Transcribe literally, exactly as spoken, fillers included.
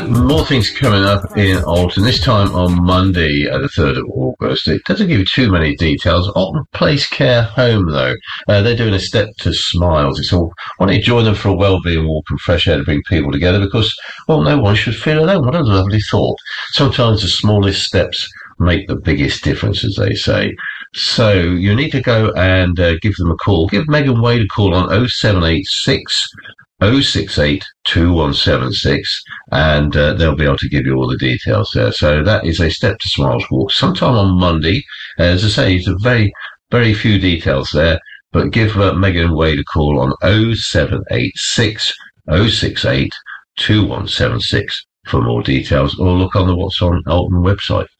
More things coming up in Alton, this time on Monday, uh, the third of August. It doesn't give you too many details. Alton Place Care Home, though, uh, they're doing a step to smiles. It's all, why don't you join them for a wellbeing walk and fresh air to bring people together? Because, well, no one should feel alone. What a lovely thought. Sometimes the smallest steps make the biggest difference, as they say. So you need to go and uh, give them a call. Give Megan Wade a call on oh seven eight six oh six eight two one seven six, and uh, they'll be able to give you all the details there. So that is a Step to Smiles walk sometime on Monday. Uh, as I say, it's a very, very few details there, but give uh, Megan Wade a call on oh seven eight six oh six eight two one seven six for more details, or look on the What's on Alton website.